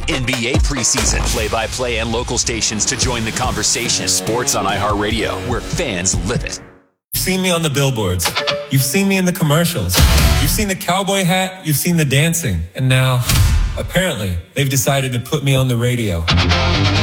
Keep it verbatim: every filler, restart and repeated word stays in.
N B A preseason, play-by-play, and local stations to join the conversation. Sports on iHeartRadio, where fans live it. You've seen me on the billboards. You've seen me in the commercials. You've seen the cowboy hat. You've seen the dancing. And now, apparently, they've decided to put me on the radio.